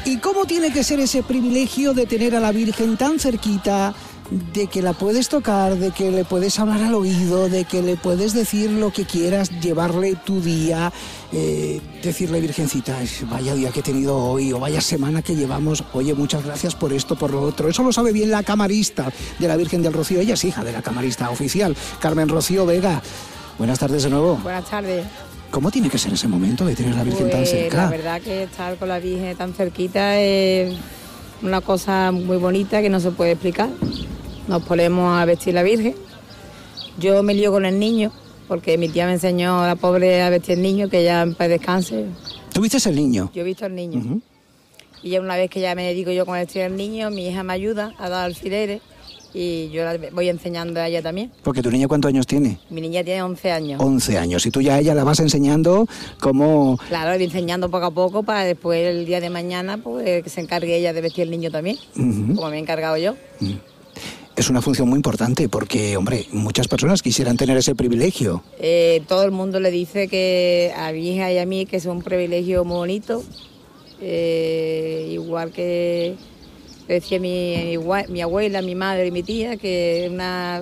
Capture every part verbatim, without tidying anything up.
¿Y cómo tiene que ser ese privilegio de tener a la Virgen tan cerquita, de que la puedes tocar, de que le puedes hablar al oído, de que le puedes decir lo que quieras, llevarle tu día, eh, decirle, Virgencita, vaya día que he tenido hoy, o vaya semana que llevamos, oye, muchas gracias por esto, por lo otro? Eso lo sabe bien la camarista de la Virgen del Rocío. Ella es hija de la camarista oficial, Carmen Rocío Vega. Buenas tardes de nuevo. Buenas tardes. ¿Cómo tiene que ser ese momento de tener a la Virgen pues, tan cerca? La verdad que estar con la Virgen tan cerquita es una cosa muy bonita que no se puede explicar. Nos ponemos a vestir la Virgen. Yo me lío con el niño, porque mi tía me enseñó a la pobre a vestir el niño, que ya en paz descanse. ¿Tú viste el niño? Yo he visto al niño. Uh-huh. Y ya una vez que ya me dedico yo con el vestir del niño, mi hija me ayuda a dar alfileres y yo la voy enseñando a ella también. Porque tu niña, ¿cuántos años tiene? Mi niña tiene once años. once años. Y tú ya a ella la vas enseñando cómo... Claro, le voy enseñando poco a poco para después el día de mañana pues, que se encargue ella de vestir el niño también, uh-huh. como me he encargado yo. Uh-huh. Es una función muy importante porque, hombre, muchas personas quisieran tener ese privilegio. Eh, todo el mundo le dice que a mi hija y a mí que es un privilegio muy bonito, eh, igual que decía mi, mi, mi abuela, mi madre y mi tía, que es una,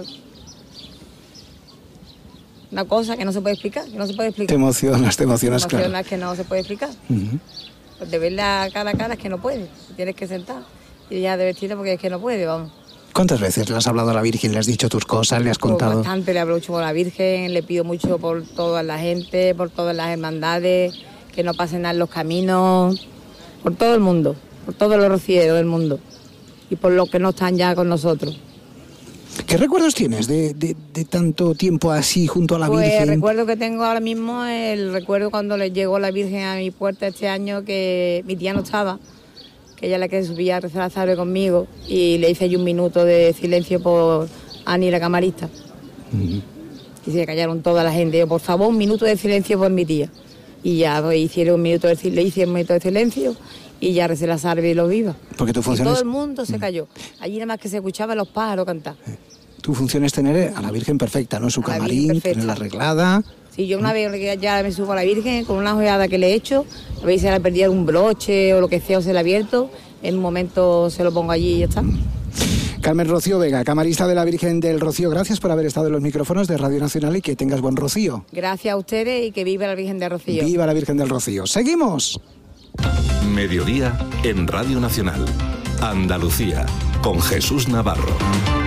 una cosa que no se puede explicar, que no se puede explicar. Te emocionas, te emocionas, te emocionas claro. que no se puede explicar. Uh-huh. Pues de verla cara a cara es que no puedes, tienes que sentar y ya de vestirla porque es que no puede, vamos. ¿Cuántas veces le has hablado a la Virgen, le has dicho tus cosas, le has contado? Pues bastante, le hablo mucho con la Virgen, le pido mucho por toda la gente, por todas las hermandades, que no pasen nada en los caminos, por todo el mundo, por todos los rocieros del mundo y por los que no están ya con nosotros. ¿Qué recuerdos tienes de, de, de tanto tiempo así junto a la pues Virgen? Pues el recuerdo que tengo ahora mismo es el recuerdo cuando le llegó la Virgen a mi puerta este año, que mi tía no estaba, que ella la que subía a rezar la salve conmigo y le hice ahí un minuto de silencio por Ani, la camarista. Uh-huh. Y se callaron toda la gente. Yo, por favor, un minuto de silencio por mi tía. Y ya pues, hicieron un minuto de, le hice un minuto de silencio y ya recé la salve y lo viva. Porque tu función y todo es... el mundo se cayó. Allí nada más que se escuchaban los pájaros cantar. Tu función es tener a la Virgen perfecta, ¿no? Su camarín, tenerla arreglada. Sí, yo una vez ya me subo a la Virgen con una ojeada que le he hecho, a ver si se le perdía un broche o lo que sea, o se le ha abierto, en un momento se lo pongo allí y ya está. Carmen Rocío Vega, camarista de la Virgen del Rocío, gracias por haber estado en los micrófonos de Radio Nacional y que tengas buen rocío. Gracias a ustedes y que viva la Virgen del Rocío. Viva la Virgen del Rocío. ¡Seguimos! Mediodía en Radio Nacional. Andalucía, con Jesús Navarro.